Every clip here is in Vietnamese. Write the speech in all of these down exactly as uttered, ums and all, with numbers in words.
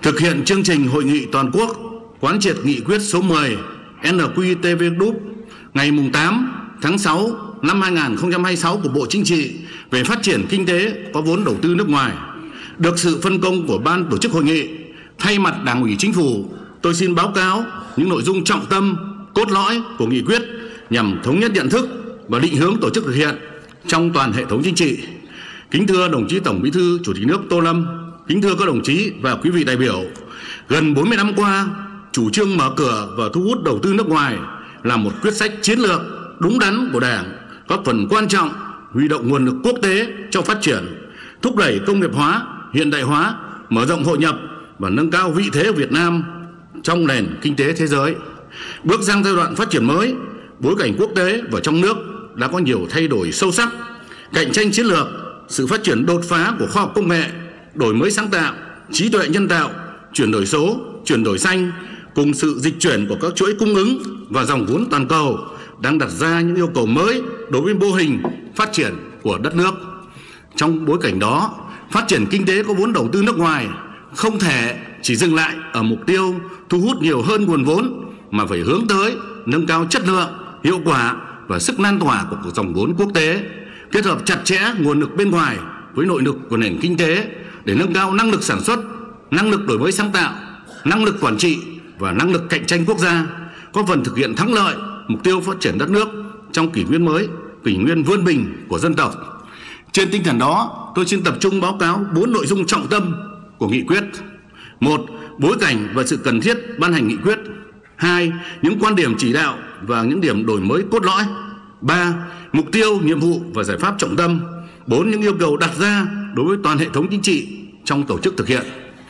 Thực hiện chương trình hội nghị toàn quốc quán triệt nghị quyết số mười N Q T V đúp ngày tám tháng sáu năm hai nghìn không trăm hai mươi sáu của Bộ Chính trị về phát triển kinh tế có vốn đầu tư nước ngoài, được sự phân công của Ban tổ chức hội nghị, thay mặt Đảng ủy Chính phủ, tôi xin báo cáo những nội dung trọng tâm, cốt lõi của nghị quyết nhằm thống nhất nhận thức và định hướng tổ chức thực hiện trong toàn hệ thống chính trị. Kính thưa đồng chí Tổng Bí thư Chủ tịch nước Tô Lâm, kính thưa các đồng chí và quý vị đại biểu, gần bốn mươi năm qua, chủ trương mở cửa và thu hút đầu tư nước ngoài là một quyết sách chiến lược đúng đắn của Đảng, góp phần quan trọng huy động nguồn lực quốc tế cho phát triển, thúc đẩy công nghiệp hóa, hiện đại hóa, mở rộng hội nhập và nâng cao vị thế của Việt Nam trong nền kinh tế thế giới. Bước sang giai đoạn phát triển mới, bối cảnh quốc tế và trong nước đã có nhiều thay đổi sâu sắc, cạnh tranh chiến lược, sự phát triển đột phá của khoa học công nghệ, đổi mới sáng tạo, trí tuệ nhân tạo, chuyển đổi số, chuyển đổi xanh cùng sự dịch chuyển của các chuỗi cung ứng và dòng vốn toàn cầu đang đặt ra những yêu cầu mới đối với mô hình phát triển của đất nước. Trong bối cảnh đó, phát triển kinh tế có vốn đầu tư nước ngoài không thể chỉ dừng lại ở mục tiêu thu hút nhiều hơn nguồn vốn, mà phải hướng tới nâng cao chất lượng, hiệu quả và sức lan tỏa của dòng vốn quốc tế, kết hợp chặt chẽ nguồn lực bên ngoài với nội lực của nền kinh tế để nâng cao năng lực sản xuất, năng lực đổi mới sáng tạo, năng lực quản trị và năng lực cạnh tranh quốc gia, có phần thực hiện thắng lợi mục tiêu phát triển đất nước trong kỷ nguyên mới, kỷ nguyên vươn mình của dân tộc. Trên tinh thần đó, tôi xin tập trung báo cáo bốn nội dung trọng tâm của nghị quyết. Một, bối cảnh và sự cần thiết ban hành nghị quyết. Hai, những quan điểm chỉ đạo và những điểm đổi mới cốt lõi. Ba, mục tiêu, nhiệm vụ và giải pháp trọng tâm. Bốn, những yêu cầu đặt ra đối với toàn hệ thống chính trị trong tổ chức thực hiện.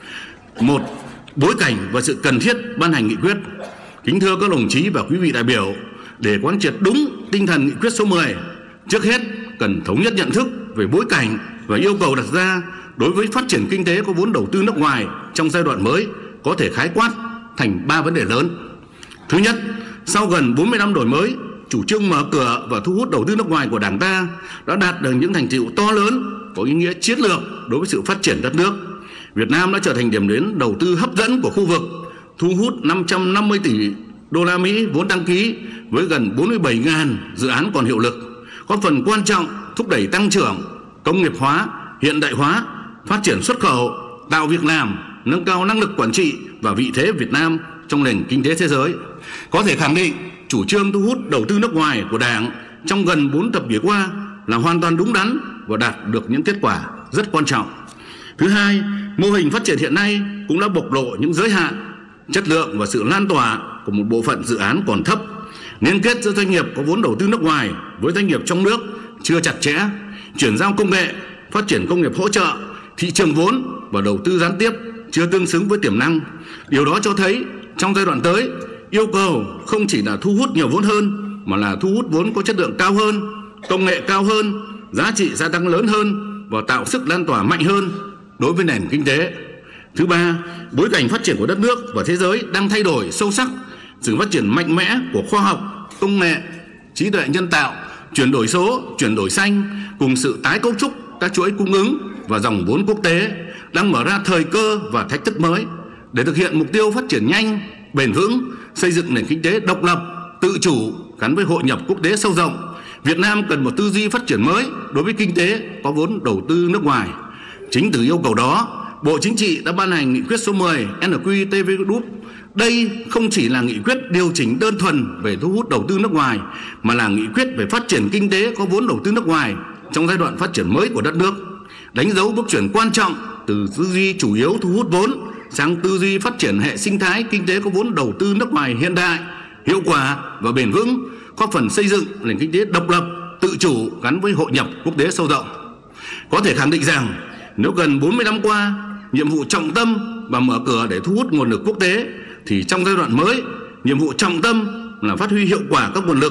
Một, bối cảnh và sự cần thiết ban hành nghị quyết. Kính thưa các đồng chí và quý vị đại biểu, để quán triệt đúng tinh thần nghị quyết số mười, trước hết cần thống nhất nhận thức về bối cảnh và yêu cầu đặt ra đối với phát triển kinh tế có vốn đầu tư nước ngoài trong giai đoạn mới có thể khái quát thành ba vấn đề lớn. Thứ nhất, sau gần bốn mươi năm đổi mới, chủ trương mở cửa và thu hút đầu tư nước ngoài của Đảng ta đã đạt được những thành tựu to lớn có ý nghĩa chiến lược đối với sự phát triển đất nước. Việt Nam đã trở thành điểm đến đầu tư hấp dẫn của khu vực, thu hút năm trăm năm mươi tỷ đô la Mỹ vốn đăng ký với gần bốn mươi bảy nghìn dự án còn hiệu lực, góp phần quan trọng thúc đẩy tăng trưởng, công nghiệp hóa, hiện đại hóa, phát triển xuất khẩu, tạo việc làm, nâng cao năng lực quản trị và vị thế Việt Nam trong nền kinh tế thế giới. Có thể khẳng định, chủ trương thu hút đầu tư nước ngoài của Đảng trong gần bốn thập kỷ qua là hoàn toàn đúng đắn và đạt được những kết quả rất quan trọng. Thứ hai, mô hình phát triển hiện nay cũng đã bộc lộ những giới hạn, chất lượng và sự lan tỏa của một bộ phận dự án còn thấp. Liên kết giữa doanh nghiệp có vốn đầu tư nước ngoài với doanh nghiệp trong nước chưa chặt chẽ, chuyển giao công nghệ, phát triển công nghiệp hỗ trợ, thị trường vốn và đầu tư gián tiếp chưa tương xứng với tiềm năng. Điều đó cho thấy trong giai đoạn tới, yêu cầu không chỉ là thu hút nhiều vốn hơn mà là thu hút vốn có chất lượng cao hơn, công nghệ cao hơn, giá trị gia tăng lớn hơn và tạo sức lan tỏa mạnh hơn đối với nền kinh tế. Thứ ba, bối cảnh phát triển của đất nước và thế giới đang thay đổi sâu sắc. Sự phát triển mạnh mẽ của khoa học, công nghệ, trí tuệ nhân tạo, chuyển đổi số, chuyển đổi xanh cùng sự tái cấu trúc các chuỗi cung ứng và dòng vốn quốc tế đang mở ra thời cơ và thách thức mới. Để thực hiện mục tiêu phát triển nhanh, bền vững, xây dựng nền kinh tế độc lập, tự chủ gắn với hội nhập quốc tế sâu rộng, Việt Nam cần một tư duy phát triển mới đối với kinh tế có vốn đầu tư nước ngoài. Chính từ yêu cầu đó, Bộ Chính trị đã ban hành nghị quyết số mười N Q T V đúp. Đây không chỉ là nghị quyết điều chỉnh đơn thuần về thu hút đầu tư nước ngoài, mà là nghị quyết về phát triển kinh tế có vốn đầu tư nước ngoài trong giai đoạn phát triển mới của đất nước, đánh dấu bước chuyển quan trọng từ tư duy chủ yếu thu hút vốn sang tư duy phát triển hệ sinh thái kinh tế có vốn đầu tư nước ngoài hiện đại, hiệu quả và bền vững, góp phần xây dựng nền kinh tế độc lập, tự chủ gắn với hội nhập quốc tế sâu rộng. Có thể khẳng định rằng, nếu gần bốn mươi năm qua, nhiệm vụ trọng tâm và mở cửa để thu hút nguồn lực quốc tế, thì trong giai đoạn mới, nhiệm vụ trọng tâm là phát huy hiệu quả các nguồn lực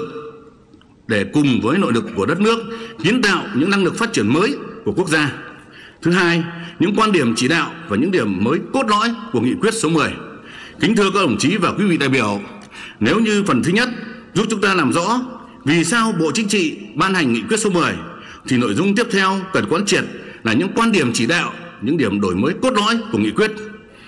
để cùng với nội lực của đất nước kiến tạo những năng lực phát triển mới của quốc gia. Thứ hai, những quan điểm chỉ đạo và những điểm mới cốt lõi của nghị quyết số mười. Kính thưa các đồng chí và quý vị đại biểu, nếu như phần thứ nhất giúp chúng ta làm rõ vì sao Bộ Chính trị ban hành nghị quyết số mười, thì nội dung tiếp theo cần quán triệt là những quan điểm chỉ đạo, những điểm đổi mới cốt lõi của nghị quyết.